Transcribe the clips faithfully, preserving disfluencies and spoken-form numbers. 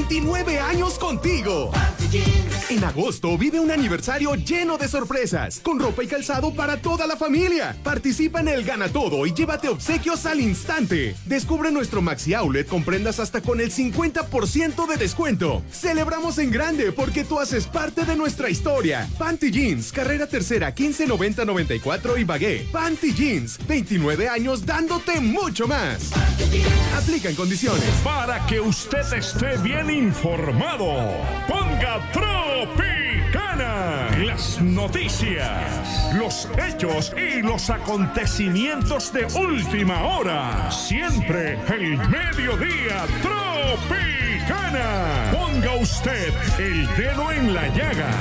veintinueve años contigo. En agosto vive un aniversario lleno de sorpresas, con ropa y calzado para toda la familia. Participa en el Gana Todo y llévate obsequios al instante. Descubre nuestro Maxi Outlet con prendas hasta con el cincuenta por ciento de descuento. Celebramos en grande porque tú haces parte de nuestra historia. Panty Jeans, carrera tercera, quince noventa noventa y cuatro y Bagué. Panty Jeans, veintinueve años dándote mucho más. Aplica en condiciones. Para que usted esté bien informado, ponga Tropicana. Las noticias, los hechos y los acontecimientos de última hora. Siempre el mediodía Tropicana. Ponga usted el dedo en la llaga.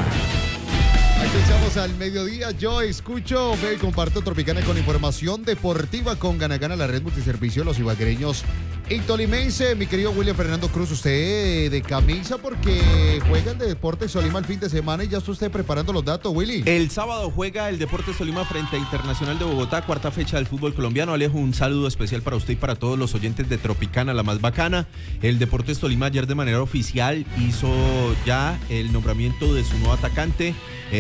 Aquí estamos al mediodía. Yo escucho, veo y comparto Tropicana con información deportiva con Gana Gana, la red multiservicio, los ibaguereños y tolimense. Mi querido William Fernando Cruz, usted de camisa porque juega el Deportes Tolima el fin de semana y ya está usted preparando los datos, Willy. El sábado juega el Deportes Tolima frente a Internacional de Bogotá, cuarta fecha del fútbol colombiano. Alejo, un saludo especial para usted y para todos los oyentes de Tropicana, la más bacana. El Deportes Tolima ayer de manera oficial hizo ya el nombramiento de su nuevo atacante,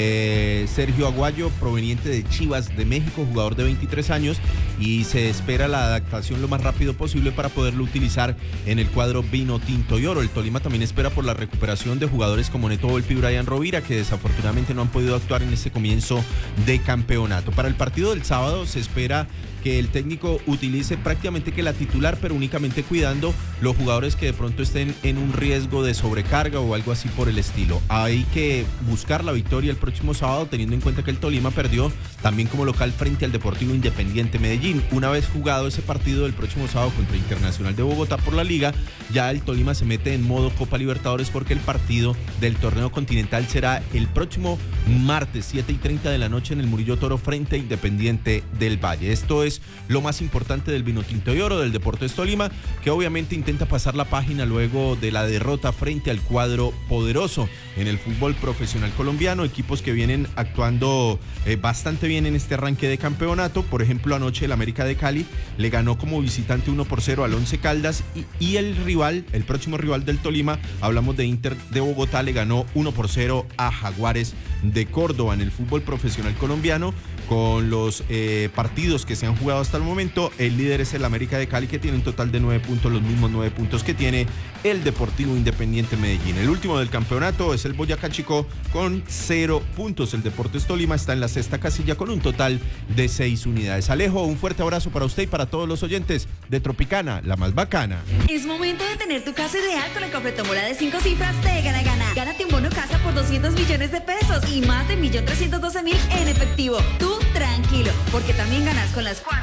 eh, Sergio Aguayo, proveniente de Chivas de México, jugador de veintitrés años, y se espera la adaptación lo más rápido posible para poderlo utilizar en el cuadro vino tinto y oro. El Tolima también espera por la recuperación de jugadores como Neto Volpi y Brian Rovira, que desafortunadamente no han podido actuar en este comienzo de campeonato. Para el partido del sábado se espera que el técnico utilice prácticamente que la titular, pero únicamente cuidando los jugadores que de pronto estén en un riesgo de sobrecarga o algo así por el estilo. Hay que buscar la victoria el próximo sábado, teniendo en cuenta que el Tolima perdió también como local frente al Deportivo Independiente Medellín. Una vez jugado ese partido del próximo sábado contra Internacional de Bogotá por la Liga, ya el Tolima se mete en modo Copa Libertadores, porque el partido del torneo continental será el próximo martes, siete y treinta de la noche, en el Murillo Toro frente a Independiente del Valle. Esto es lo más importante del vino tinto y oro del Deportes Tolima, que obviamente intenta pasar la página luego de la derrota frente al cuadro poderoso en el fútbol profesional colombiano. Equipos que vienen actuando eh, bastante bien en este arranque de campeonato. Por ejemplo, anoche el América de Cali le ganó como visitante uno por cero al Once Caldas, y, y el rival, el próximo rival del Tolima, hablamos de Inter de Bogotá, le ganó uno por cero a Jaguares de Córdoba. En el fútbol profesional colombiano, con los eh, partidos que se han jugado hasta el momento, el líder es el América de Cali, que tiene un total de nueve puntos, los mismos nueve puntos que tiene el Deportivo Independiente Medellín. El último del campeonato es el Boyacá Chico con cero puntos. El Deportes Tolima está en la sexta casilla con un total de seis unidades. Alejo, un fuerte abrazo para usted y para todos los oyentes de Tropicana, la más bacana. Es momento de tener tu casa ideal con la completómbola de cinco cifras de Gana Gana. Gánate un bono casa por doscientos millones de pesos y más de un millón trescientos doce mil en efectivo. Tú tranquilo, porque también ganas con las cuatro.